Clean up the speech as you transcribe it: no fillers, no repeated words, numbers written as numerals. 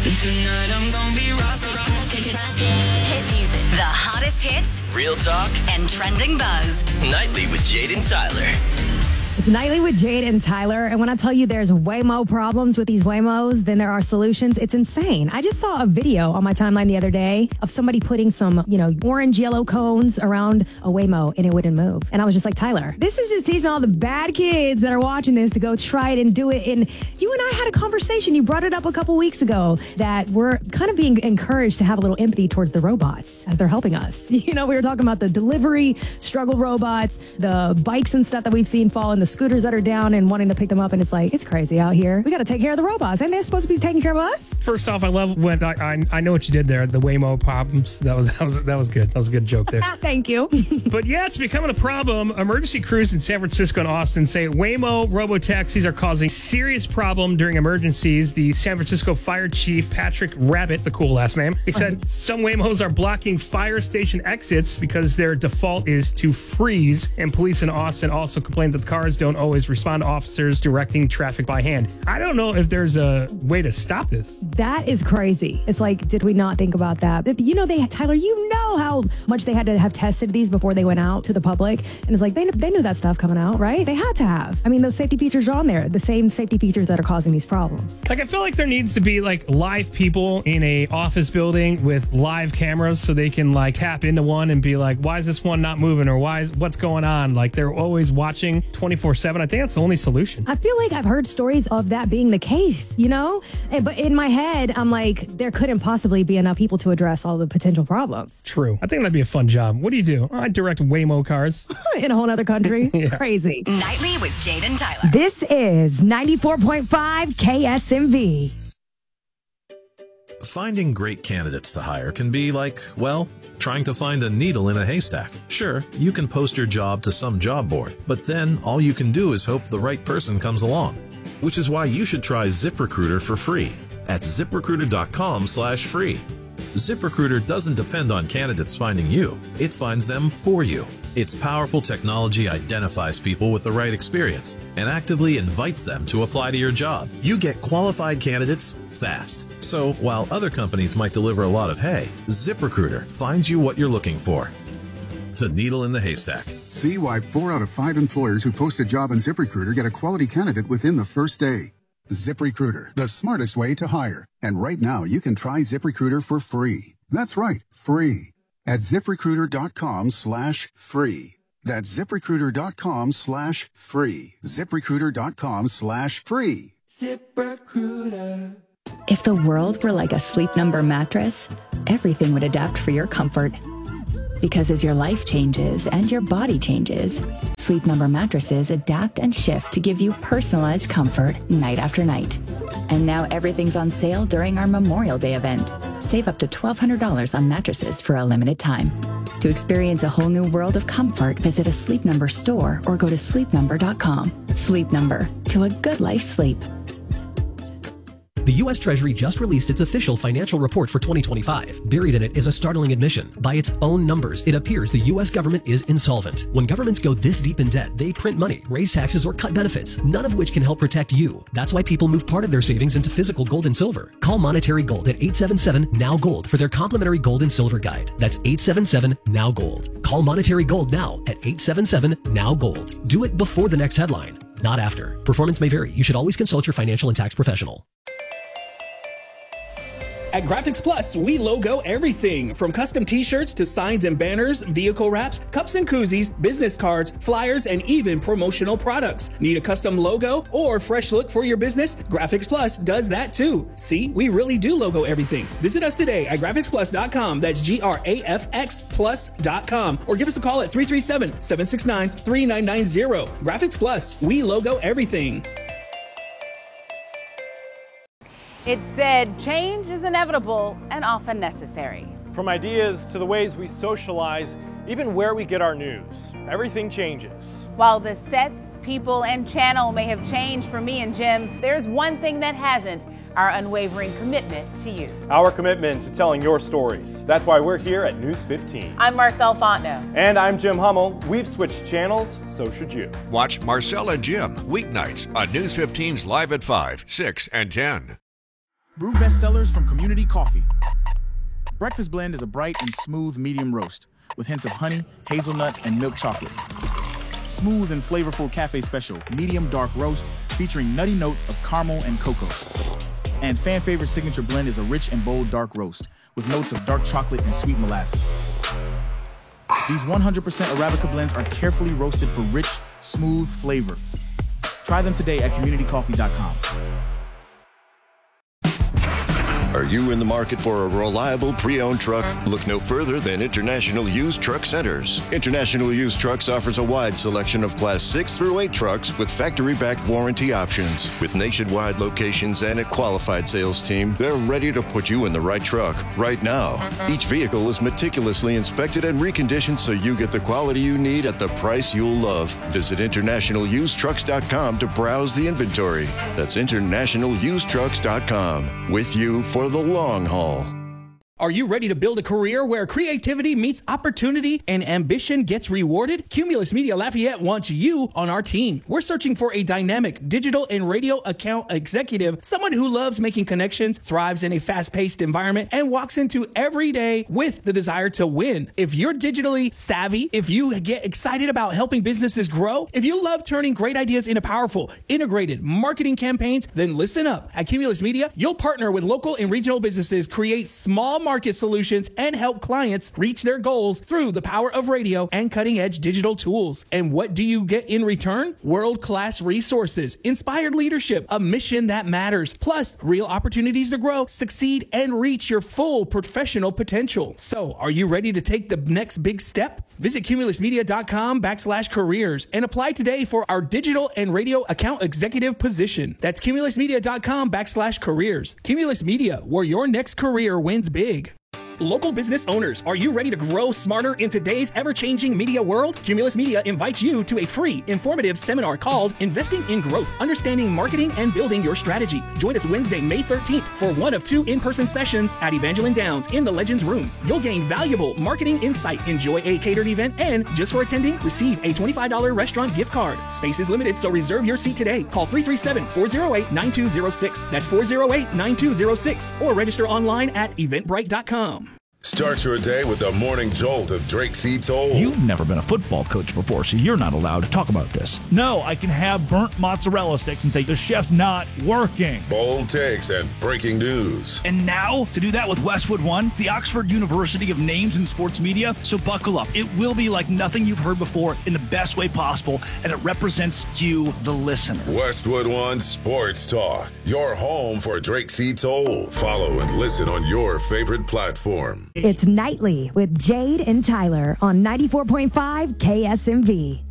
Tonight I'm gonna be rockin'. Hit music. The hottest hits. Real talk. And trending buzz. Nightly with Jade and Tyler. It's Nightly with Jade and Tyler. And when I tell you there's way more problems with these Waymos than there are solutions, it's insane. I just saw a video on my timeline the other day of somebody putting some, orange, yellow cones around a Waymo and it wouldn't move. And I was just like, Tyler, this is just teaching all the bad kids that are watching this to go try it and do it. And you and I had a conversation. You brought it up a couple weeks ago that we're kind of being encouraged to have a little empathy towards the robots as they're helping us. We were talking about the delivery struggle robots, the bikes and stuff that we've seen fall in the scooters that are down and wanting to pick them up, and it's like, it's crazy out here. We got to take care of the robots, and they're supposed to be taking care of us. First off, I love when I know what you did there. The Waymo problems. That was good. That was a good joke there. Thank you. But yeah, it's becoming a problem. Emergency crews in San Francisco and Austin say Waymo robotaxis are causing serious problem during emergencies. The San Francisco fire chief, Patrick Rabbit, the cool last name, he said some Waymos are blocking fire station exits because their default is to freeze. And police in Austin also complained that the cars don't always respond to officers directing traffic by hand. I don't know if there's a way to stop this. That is crazy. It's like, did we not think about that? Tyler, how much they had to have tested these before they went out to the public. And it's like, they knew that stuff coming out, right? They had to have. I mean, those safety features are on there. The same safety features that are causing these problems. I feel like there needs to be live people in a office building with live cameras so they can tap into one and be like, why is this one not moving? Or what's going on? They're always watching 24/7. I think that's the only solution. I feel like I've heard stories of that being the case, But in my head, I'm like, there couldn't possibly be enough people to address all the potential problems. True. I think that'd be a fun job. What do you do? I direct Waymo cars. In a whole other country? Yeah. Crazy. Nightly with Jade and Tyler. This is 94.5 KSMV. Finding great candidates to hire can be trying to find a needle in a haystack. Sure, you can post your job to some job board, but then all you can do is hope the right person comes along. Which is why you should try ZipRecruiter for free at ZipRecruiter.com/free. ZipRecruiter doesn't depend on candidates finding you. It finds them for you. Its powerful technology identifies people with the right experience and actively invites them to apply to your job. You get qualified candidates fast. So while other companies might deliver a lot of hay, ZipRecruiter finds you what you're looking for. The needle in the haystack. See why 4 out of 5 employers who post a job on ZipRecruiter get a quality candidate within the first day. ZipRecruiter, the smartest way to hire. And right now, you can try ZipRecruiter for free. That's right, free. At ZipRecruiter.com/free. That's ZipRecruiter.com/free. ZipRecruiter.com/free. ZipRecruiter. If the world were like a Sleep Number mattress, everything would adapt for your comfort. Because as your life changes and your body changes, Sleep Number mattresses adapt and shift to give you personalized comfort night after night. And now everything's on sale during our Memorial Day event. Save up to $1,200 on mattresses for a limited time. To experience a whole new world of comfort, visit a Sleep Number store or go to sleepnumber.com. Sleep Number, to a good life sleep. The U.S. Treasury just released its official financial report for 2025. Buried in it is a startling admission. By its own numbers, it appears the U.S. government is insolvent. When governments go this deep in debt, they print money, raise taxes, or cut benefits, none of which can help protect you. That's why people move part of their savings into physical gold and silver. Call Monetary Gold at 877-NOW-GOLD for their complimentary gold and silver guide. That's 877-NOW-GOLD. Call Monetary Gold now at 877-NOW-GOLD. Do it before the next headline, not after. Performance may vary. You should always consult your financial and tax professional. At Graphics Plus, we logo everything from custom t-shirts to signs and banners, vehicle wraps, cups and koozies, business cards, flyers, and even promotional products. Need a custom logo or fresh look for your business? Graphics Plus does that too. See, we really do logo everything. Visit us today at graphicsplus.com. That's GRAFX+.com. Or give us a call at 337-769-3990. Graphics Plus, we logo everything. It said change is inevitable and often necessary. From ideas to the ways we socialize, even where we get our news, everything changes. While the sets, people, and channel may have changed for me and Jim, there's one thing that hasn't: our unwavering commitment to you. Our commitment to telling your stories. That's why we're here at News 15. I'm Marcel Fontenot. And I'm Jim Hummel. We've switched channels, so should you. Watch Marcel and Jim weeknights on News 15's Live at 5, 6, and 10. Brew bestsellers from Community Coffee. Breakfast Blend is a bright and smooth medium roast with hints of honey, hazelnut, and milk chocolate. Smooth and flavorful cafe special, medium dark roast featuring nutty notes of caramel and cocoa. And fan favorite signature blend is a rich and bold dark roast with notes of dark chocolate and sweet molasses. These 100% Arabica blends are carefully roasted for rich, smooth flavor. Try them today at communitycoffee.com. Are you in the market for a reliable pre-owned truck? Look no further than International Used Truck Centers. International Used Trucks offers a wide selection of Class 6 through 8 trucks with factory-backed warranty options. With nationwide locations and a qualified sales team, they're ready to put you in the right truck right now. Each vehicle is meticulously inspected and reconditioned so you get the quality you need at the price you'll love. Visit internationalusedtrucks.com to browse the inventory. That's internationalusedtrucks.com. With you for the long haul. Are you ready to build a career where creativity meets opportunity and ambition gets rewarded? Cumulus Media Lafayette wants you on our team. We're searching for a dynamic digital and radio account executive, someone who loves making connections, thrives in a fast-paced environment, and walks into every day with the desire to win. If you're digitally savvy, if you get excited about helping businesses grow, if you love turning great ideas into powerful, integrated marketing campaigns, then listen up. At Cumulus Media, you'll partner with local and regional businesses, create small market solutions, and help clients reach their goals through the power of radio and cutting-edge digital tools. And what do you get in return? World-class resources, inspired leadership, a mission that matters, plus real opportunities to grow, succeed, and reach your full professional potential. So, are you ready to take the next big step? Visit cumulusmedia.com/careers and apply today for our digital and radio account executive position. That's cumulusmedia.com/careers. Cumulus Media, where your next career wins big. Local business owners, are you ready to grow smarter in today's ever-changing media world? Cumulus Media invites you to a free, informative seminar called Investing in Growth, Understanding Marketing and Building Your Strategy. Join us Wednesday, May 13th for one of 2 in-person sessions at Evangeline Downs in the Legends Room. You'll gain valuable marketing insight, enjoy a catered event, and just for attending, receive a $25 restaurant gift card. Space is limited, so reserve your seat today. Call 337-408-9206. That's 408-9206. Or register online at eventbrite.com. Start your day with the morning jolt of Drake C. Toll. You've never been a football coach before, so you're not allowed to talk about this. No, I can have burnt mozzarella sticks and say the chef's not working. Bold takes and breaking news. And now, to do that with Westwood One, the Oxford University of Names in Sports Media. So buckle up. It will be like nothing you've heard before in the best way possible, and it represents you, the listener. Westwood One Sports Talk, your home for Drake C. Toll. Follow and listen on your favorite platform. It's Nightly with Jade and Tyler on 94.5 KSMV.